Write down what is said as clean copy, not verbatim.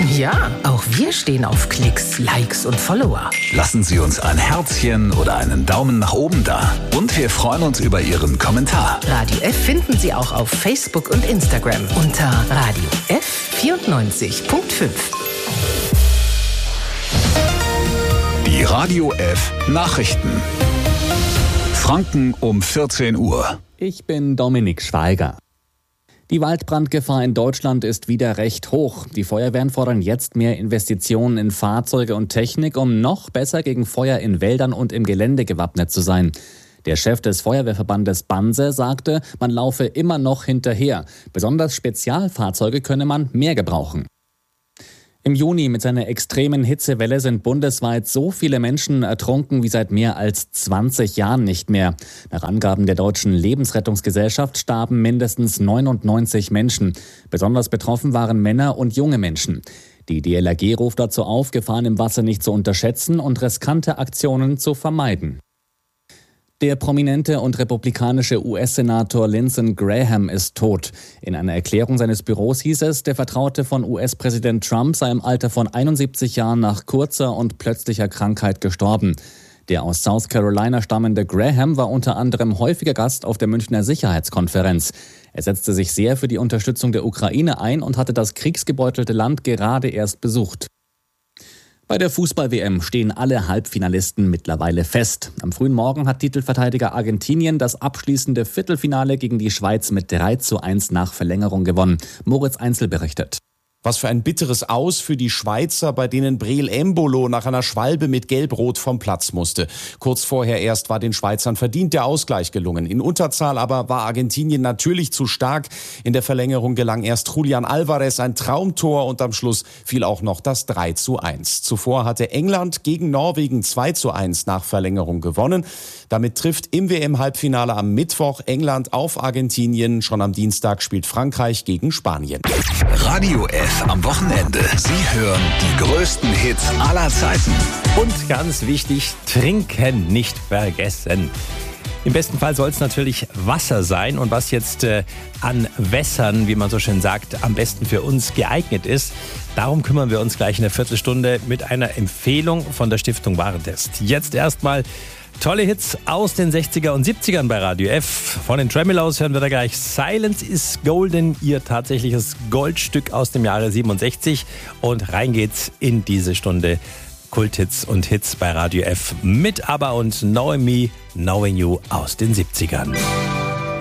Ja, auch wir stehen auf Klicks, Likes und Follower. Lassen Sie uns ein Herzchen oder einen Daumen nach oben da. Und wir freuen uns über Ihren Kommentar. Radio F finden Sie auch auf Facebook und Instagram unter Radio F 94.5. Die Radio F Nachrichten. Franken um 14 Uhr. Ich bin Dominik Schweiger. Die Waldbrandgefahr in Deutschland ist wieder recht hoch. Die Feuerwehren fordern jetzt mehr Investitionen in Fahrzeuge und Technik, um noch besser gegen Feuer in Wäldern und im Gelände gewappnet zu sein. Der Chef des Feuerwehrverbandes Banse sagte, man laufe immer noch hinterher. Besonders Spezialfahrzeuge könne man mehr gebrauchen. Im Juni mit seiner extremen Hitzewelle sind bundesweit so viele Menschen ertrunken wie seit mehr als 20 Jahren nicht mehr. Nach Angaben der Deutschen Lebensrettungsgesellschaft starben mindestens 99 Menschen. Besonders betroffen waren Männer und junge Menschen. Die DLRG ruft dazu auf, Gefahren im Wasser nicht zu unterschätzen und riskante Aktionen zu vermeiden. Der prominente und republikanische US-Senator Lindsey Graham ist tot. In einer Erklärung seines Büros hieß es, der Vertraute von US-Präsident Trump sei im Alter von 71 Jahren nach kurzer und plötzlicher Krankheit gestorben. Der aus South Carolina stammende Graham war unter anderem häufiger Gast auf der Münchner Sicherheitskonferenz. Er setzte sich sehr für die Unterstützung der Ukraine ein und hatte das kriegsgebeutelte Land gerade erst besucht. Bei der Fußball-WM stehen alle Halbfinalisten mittlerweile fest. Am frühen Morgen hat Titelverteidiger Argentinien das abschließende Viertelfinale gegen die Schweiz mit 3:1 nach Verlängerung gewonnen. Moritz Einzel berichtet. Was für ein bitteres Aus für die Schweizer, bei denen Breel Embolo nach einer Schwalbe mit Gelb-Rot vom Platz musste. Kurz vorher erst war den Schweizern verdient der Ausgleich gelungen. In Unterzahl aber war Argentinien natürlich zu stark. In der Verlängerung gelang erst Julian Alvarez ein Traumtor und am Schluss fiel auch noch das 3:1. Zuvor hatte England gegen Norwegen 2:1 nach Verlängerung gewonnen. Damit trifft im WM-Halbfinale am Mittwoch England auf Argentinien. Schon am Dienstag spielt Frankreich gegen Spanien. Radio F am Wochenende. Sie hören die größten Hits aller Zeiten. Und ganz wichtig, trinken nicht vergessen. Im besten Fall soll es natürlich Wasser sein. Und was jetzt an Wässern, wie man so schön sagt, am besten für uns geeignet ist, darum kümmern wir uns gleich in der Viertelstunde mit einer Empfehlung von der Stiftung Warentest. Jetzt erstmal tolle Hits aus den 60er und 70ern bei Radio F. Von den Tremelows hören wir da gleich Silence is Golden, ihr tatsächliches Goldstück aus dem Jahre 67. Und rein geht's in diese Stunde Kulthits und Hits bei Radio F mit ABBA und Knowing Me, Knowing You aus den 70ern.